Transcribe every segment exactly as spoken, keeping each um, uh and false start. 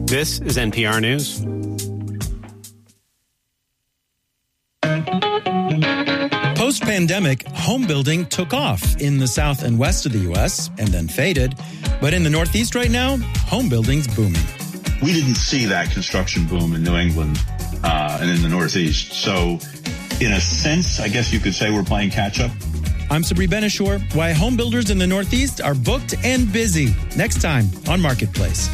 This is N P R News. Post-pandemic, home building took off in the south and west of the U S and then faded. But in the Northeast right now, home building's booming. We didn't see that construction boom in New England uh, and in the Northeast. So in a sense, I guess you could say we're playing catch-up. I'm Sabri Benishore. Why home builders in the Northeast are booked and busy. Next time on Marketplace.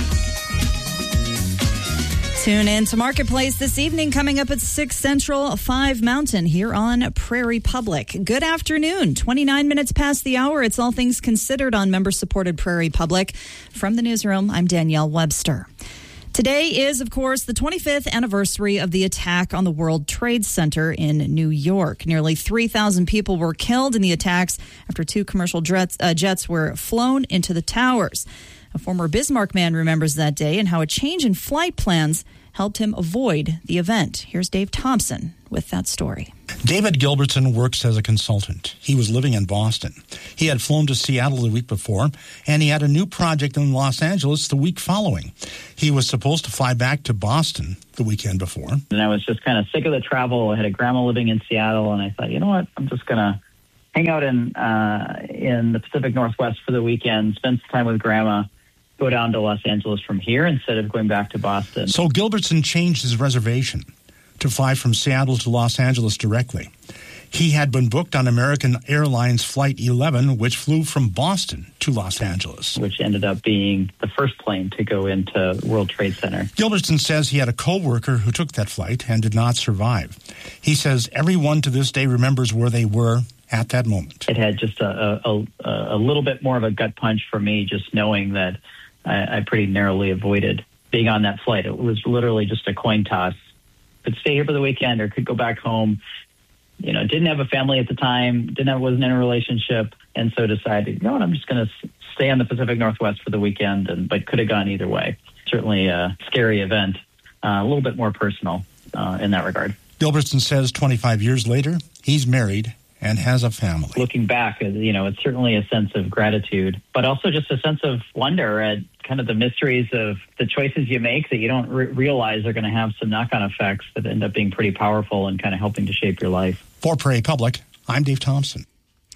Tune in to Marketplace this evening, coming up at six Central, five Mountain, here on Prairie Public. Good afternoon. twenty-nine minutes past the hour. It's All Things Considered on member-supported Prairie Public. From the newsroom, I'm Danielle Webster. Today is, of course, the twenty-fifth anniversary of the attack on the World Trade Center in New York. Nearly three thousand people were killed in the attacks after two commercial jets, uh, jets were flown into the towers. A former Bismarck man remembers that day and how a change in flight plans helped him avoid the event. Here's Dave Thompson with that story. David Gilbertson works as a consultant. He was living in Boston. He had flown to Seattle the week before, and he had a new project in Los Angeles the week following. He was supposed to fly back to Boston the weekend before. And I was just kind of sick of the travel. I had a grandma living in Seattle, and I thought, you know what, I'm just going to hang out in uh, in the Pacific Northwest for the weekend, spend some time with grandma, go down to Los Angeles from here instead of going back to Boston. So Gilbertson changed his reservation to fly from Seattle to Los Angeles directly. He had been booked on American Airlines Flight eleven, which flew from Boston to Los Angeles. Which ended up being the first plane to go into World Trade Center. Gilbertson says he had a co-worker who took that flight and did not survive. He says everyone to this day remembers where they were at that moment. It had just a, a, a little bit more of a gut punch for me, just knowing that I, I pretty narrowly avoided being on that flight. It was literally just a coin toss. Could stay here for the weekend or could go back home. You know, didn't have a family at the time, didn't have, wasn't in a relationship, and so decided, you know what, I'm just going to stay on the Pacific Northwest for the weekend, and but could have gone either way. Certainly a scary event, uh, a little bit more personal uh, in that regard. Gilbertson says twenty-five years later, he's married and has a family. Looking back, you know, it's certainly a sense of gratitude, but also just a sense of wonder at kind of the mysteries of the choices you make that you don't re- realize are going to have some knock-on effects that end up being pretty powerful and kind of helping to shape your life. For Prairie Public, I'm Dave Thompson.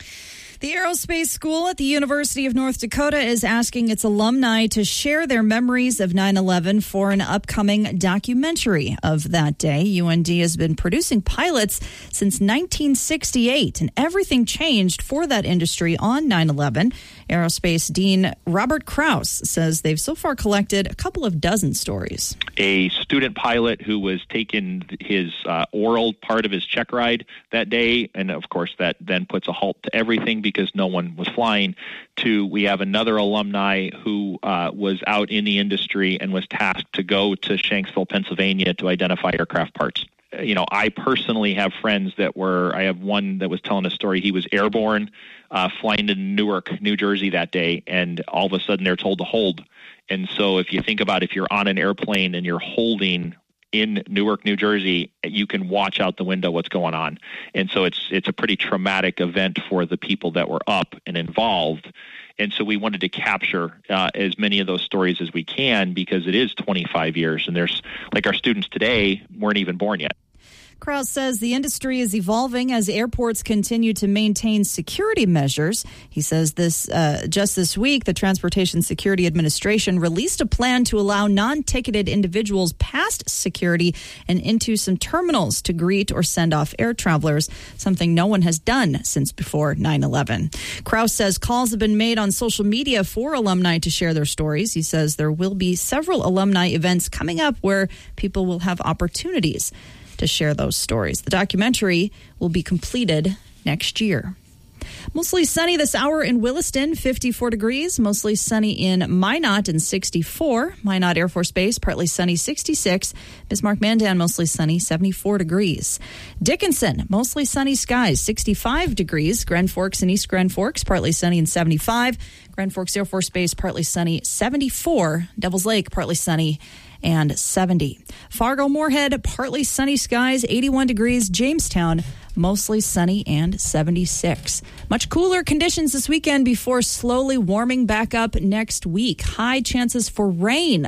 The Aerospace School at the University of North Dakota is asking its alumni to share their memories of nine eleven for an upcoming documentary of that day. U N D has been producing pilots since nineteen sixty-eight, and everything changed for that industry on nine eleven. Aerospace Dean Robert Krause says they've so far collected a couple of dozen stories. A student pilot who was taking his uh, oral part of his check ride that day, and of course that then puts a halt to everything because no one was flying, to we have another alumni who uh, was out in the industry and was tasked to go to Shanksville, Pennsylvania to identify aircraft parts. You know, I personally have friends that were, I have one that was telling a story. He was airborne, uh, flying to Newark, New Jersey that day, and all of a sudden they're told to hold. And so if you think about if you're on an airplane and you're holding in Newark, New Jersey, you can watch out the window what's going on. And so it's it's a pretty traumatic event for the people that were up and involved. And so we wanted to capture uh, as many of those stories as we can because it is twenty-five years, and there's, like, our students today weren't even born yet. Krause says the industry is evolving as airports continue to maintain security measures. He says this uh, just this week, the Transportation Security Administration released a plan to allow non-ticketed individuals past security and into some terminals to greet or send off air travelers, something no one has done since before nine eleven. Krause says calls have been made on social media for alumni to share their stories. He says there will be several alumni events coming up where people will have opportunities to share those stories. The documentary will be completed next year. Mostly sunny this hour in Williston, fifty-four degrees. Mostly sunny in Minot and sixty-four. Minot Air Force Base, partly sunny, sixty-six. Bismarck-Mandan, mostly sunny, seventy-four degrees. Dickinson, mostly sunny skies, sixty-five degrees. Grand Forks and East Grand Forks, partly sunny and seventy-five. Grand Forks Air Force Base, partly sunny, seventy-four. Devils Lake, partly sunny and seventy. Fargo-Moorhead, partly sunny skies, eighty-one degrees. Jamestown, mostly sunny and seventy-six. Much cooler conditions this weekend before slowly warming back up next week. High chances for rain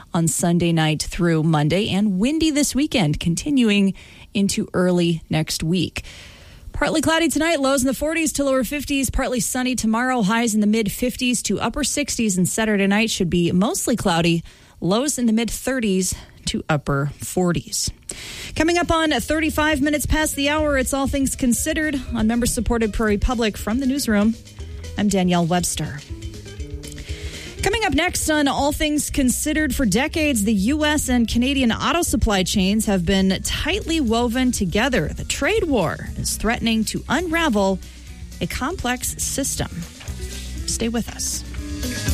on Sunday night through Monday, and windy this weekend, continuing into early next week. Partly cloudy tonight, lows in the forties to lower fifties. Partly sunny tomorrow, highs in the mid-fifties to upper sixties. And Saturday night should be mostly cloudy, lows in the mid-thirties to upper forties. Coming up on thirty-five minutes past the hour, it's All Things Considered on member-supported Prairie Public. From the newsroom, I'm Danielle Webster. Coming up next on All Things Considered, for decades, the U S and Canadian auto supply chains have been tightly woven together. The trade war is threatening to unravel a complex system. Stay with us.